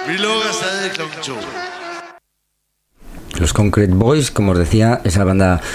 Vi lukker stadig klokken 2. Los Concrete Boys, como os decía, esa banda